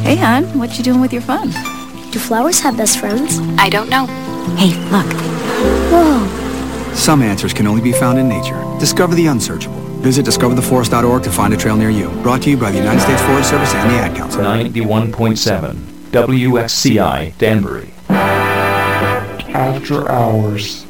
Hey, hon, what you doing with your phone? Do flowers have best friends? I don't know. Hey, look. Whoa. Some answers can only be found in nature. Discover the unsearchable. Visit discovertheforest.org to find a trail near you. Brought to you by the United States Forest Service and the Ad Council. 91.7 WXCI Danbury. After Hours.